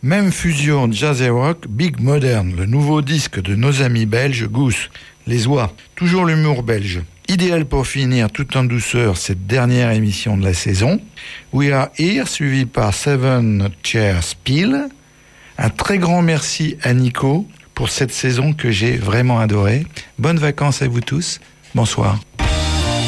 Même fusion jazz et rock, Big Modern, le nouveau disque de nos amis belges Goose, les oies, toujours l'humour belge. Idéal pour finir tout en douceur cette dernière émission de la saison. We Are Here, suivi par Seven Chairs Peel. Un très grand merci à Nico pour cette saison que j'ai vraiment adorée. Bonnes vacances à vous tous. Bonsoir.